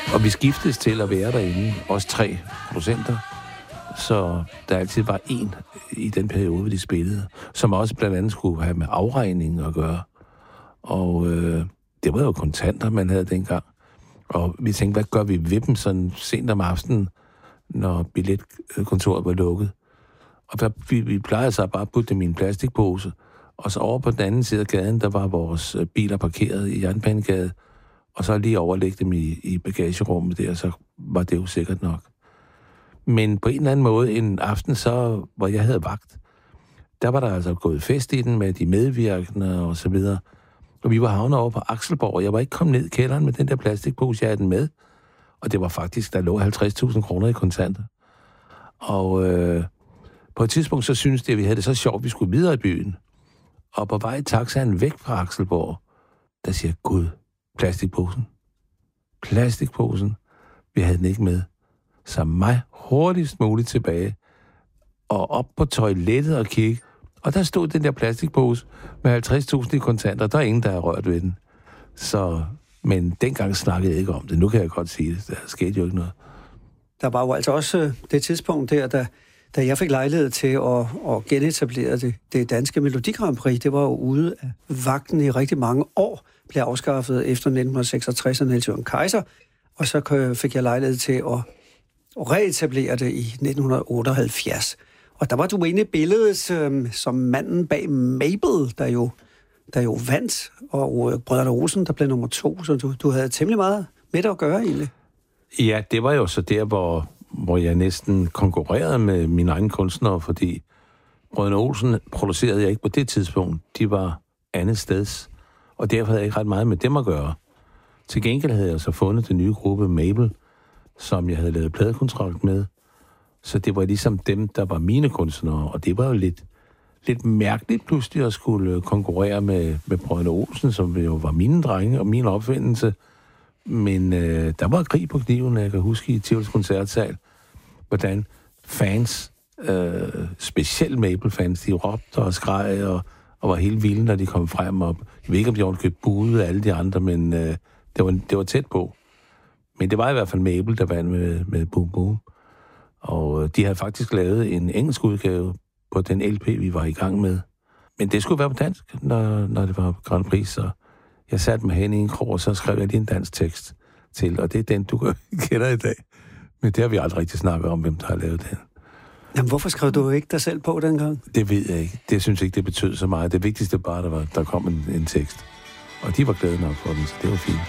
Og vi skiftes til at være derinde, også 3 producenter, så der altid var en i den periode, de spillede, som også blandt andet skulle have med afregningen at gøre. Og det var jo kontanter, man havde dengang. Og vi tænkte, hvad gør vi ved dem sådan sent om aftenen, når billetkontoret var lukket? Og vi plejede så bare at putte dem i en plastikpose, og så over på den anden side af gaden, der var vores biler parkeret i Jernbanegade, og så lige overlægge dem i bagagerummet der, så var det jo sikkert nok. Men på en eller anden måde, en aften så, hvor jeg havde vagt, der var der altså gået fest i den med de medvirkende og så videre. Og vi var havnet over på Akselborg, og jeg var ikke kommet ned i kælderen med den der plastikpose, jeg havde den med. Og det var faktisk, der lå 50.000 kroner i kontanter. Og på et tidspunkt, så syntes det, at vi havde det så sjovt, vi skulle videre i byen. Og på vej i taxaen væk fra Akselborg, der siger Gud, plastikposen. Vi havde den ikke med. Så mig hurtigst muligt tilbage og op på toilettet og kigge. Og der stod den der plastikpose med 50.000 i kontanter. Der er ingen, der har rørt ved den. Så, men dengang snakkede jeg ikke om det. Nu kan jeg godt sige det. Der skete jo ikke noget. Der var jo altså også det tidspunkt der, da jeg fik lejlighed til at genetablere det danske Melodi Grand Prix. Det var jo ude af vagten i rigtig mange år. Blev afskaffet efter 1966 af Niels Jørgen Kaiser. Og så fik jeg lejlighed til at reetablere det i 1978. Og der var du inde i billedet som manden bag Mabel, der jo vandt, og Brødrene Olsen, der blev nummer 2, så du havde temmelig meget med det at gøre egentlig. Ja, det var jo så der, hvor jeg næsten konkurrerede med mine egne kunstnere, fordi Brødrene Olsen producerede jeg ikke på det tidspunkt. De var andet steds, og derfor havde jeg ikke ret meget med dem at gøre. Til gengæld havde jeg så fundet den nye gruppe Mabel, som jeg havde lavet pladekontrakt med. Så det var ligesom dem, der var mine kunstnere, og det var jo lidt mærkeligt pludselig at skulle konkurrere med Brødrene Olsen, som jo var mine drenge og min opfindelse. Men der var krig på kniven, jeg kan huske i Tivolis Koncertsal, hvordan fans, specielt Mabel-fans, de råbte og skreg og var helt vilde, når de kom frem. Og jeg ved ikke, om de ordentligt købte budet af alle de andre, men det var tæt på. Men det var i hvert fald Mabel, der vandt med Boom Boom. Og de havde faktisk lavet en engelsk udgave på den LP, vi var i gang med. Men det skulle være på dansk, når det var Grand Prix, så jeg satte mig hen i en krog, og så skrev jeg lige en dansk tekst til, og det er den, du kender i dag. Men det har vi aldrig rigtig snakket om, hvem der har lavet den. Jamen, hvorfor skrev du ikke dig selv på dengang? Det ved jeg ikke. Det synes jeg ikke, det betød så meget. Det vigtigste bare, der kom en tekst. Og de var glade nok for den, så det var fint.